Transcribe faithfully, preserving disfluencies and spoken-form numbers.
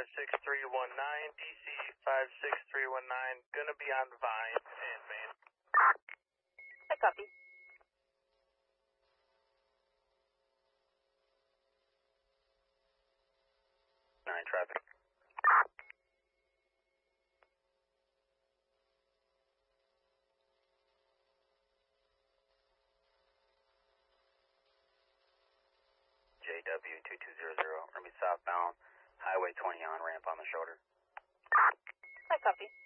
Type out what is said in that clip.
five six three one nine, D C five six three one nine, gonna be on Vine and Main. I copy. nine traffic. J W two two zero zero, we're gonna be southbound, Highway twenty on ramp on the shoulder. I copy.